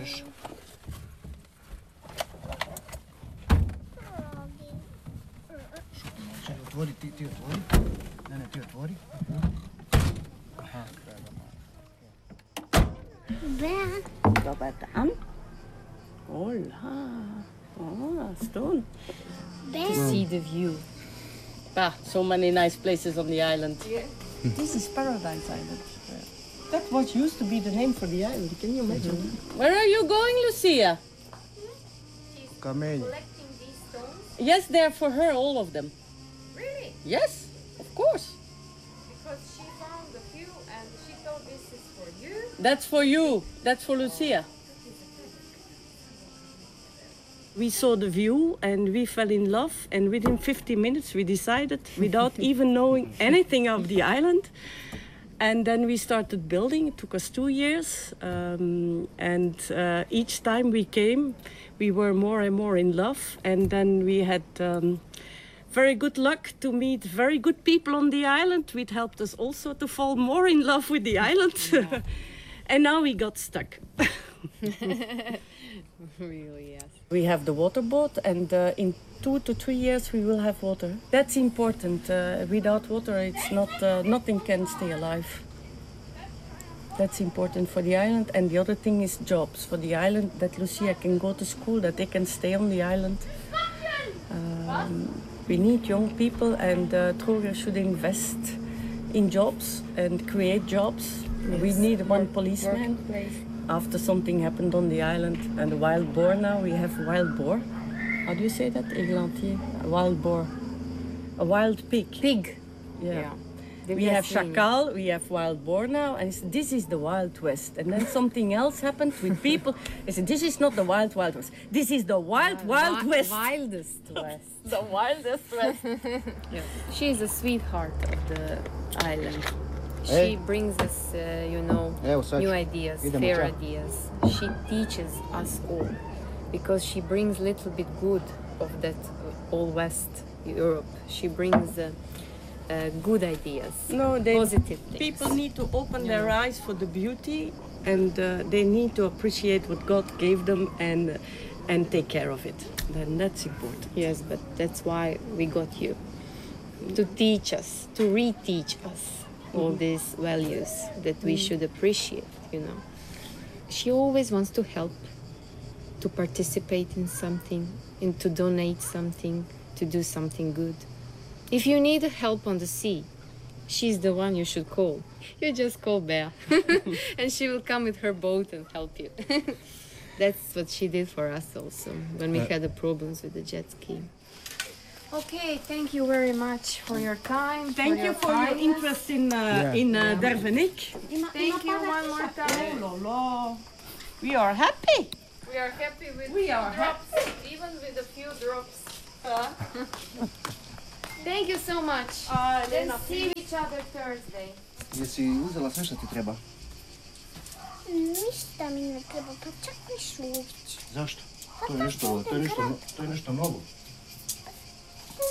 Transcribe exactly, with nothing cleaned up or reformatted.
možeš. Čekaj, otvori, ti, ti otvori. Ne, ne, ti otvori. Aha, kradamo. Bea. Dobar dan. Hola. Oh, Stone. Bea. To see the view. Ah, so many nice places on the island. Yeah. This is Paradise Island. That was used to be the name for the island. Can you imagine? Mm-hmm. Where are you going, Lucia? Камень. Collecting these stones? Yes, they're for her, all of them. Really? Yes, of course. Because she found a few and she thought this is for you. That's for you. That's for Lucia. We saw the view and we fell in love, and within fifty minutes we decided, without even knowing anything of the island. And then we started building. It took us two years. Um, and uh, each time we came, we were more and more in love. And then we had um, very good luck to meet very good people on the island, which helped us also to fall more in love with the island. Yeah. And now we got stuck. Really, yes. We have the water boat, and uh, in two to three years we will have water. That's important. Uh, without water, it's not uh, nothing can stay alive. That's important for the island, and the other thing is jobs for the island. That Lucia can go to school, that they can stay on the island. Um, we need young people, and uh, Troger should invest in jobs and create jobs. Yes. We need one policeman. After something happened on the island and a wild boar now, we have wild boar. How do you say that? Eglantier? A wild boar. A wild pig. Pig. Yeah. Yeah. We have chacal, we have wild boar now, and it's, this is the Wild West. And then something else happened with people. They said, this is not the wild, wild west. This is the wild, uh, wild wi- west. Wildest west. The wildest west. Yeah. She is a sweetheart of the island. She Hey. brings us, uh, you know, Evo sad. new ideas, Idemo fair ča. ideas. She teaches us all because she brings little bit good of that uh, all West Europe. She brings uh, uh, good ideas, No, they, positive things. people need to open their eyes for the beauty, and uh, they need to appreciate what God gave them and and take care of it. Then that's important. Yes, but that's why we got you to teach us, to reteach us all these values that we should appreciate, you know. She always wants to help, to participate in something, and to donate something, to do something good. If you need help on the sea, she's the one you should call. You just call Bea, and she will come with her boat and help you. That's what she did for us also, when we Uh, had the problems with the jet ski. Okay, thank you very much for your time. Thank you for your kindness. interest in uh, Yeah. in uh, Dervenik. Thank you one more time. Oh, la, la. We are happy. We are happy with We are drops, even with a few drops. Thank you so much. Uh, Then see each other Thursday. Jesi uzela sve što ti treba? Ništa mi ne treba, pa čak ni šuvić. Zašto? To je nešto, to je nešto, to je nešto novo.